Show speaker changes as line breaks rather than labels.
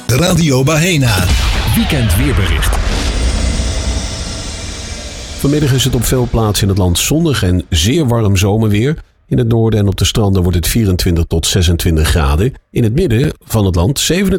Radio Bahena.
Weekend weerbericht.
Vanmiddag is het op veel plaatsen in het land zonnig en zeer warm zomerweer. In het noorden en op de stranden wordt het 24 tot 26 graden. In het midden van het land 27